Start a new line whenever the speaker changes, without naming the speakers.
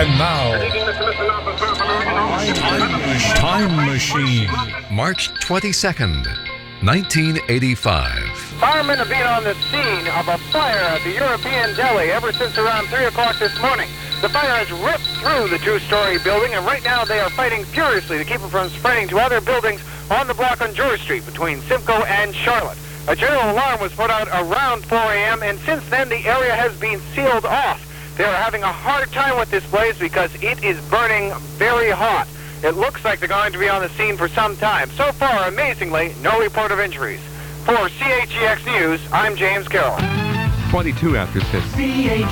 And now, Time Machine.
March 22nd, 1985.
Firemen have been on the scene of a fire at the European Deli ever since around 3 o'clock this morning. The fire has ripped through the two-story building, and right now they are fighting furiously to keep it from spreading to other buildings on the block on George Street between Simcoe and Charlotte. A general alarm was put out around 4 a.m., and since then the area has been sealed off. They are having a hard time with this blaze because it is burning very hot. It looks like they're going to be on the scene for some time. So far, amazingly, no report of injuries. For CHEX News, I'm James Carroll.
22 after 6.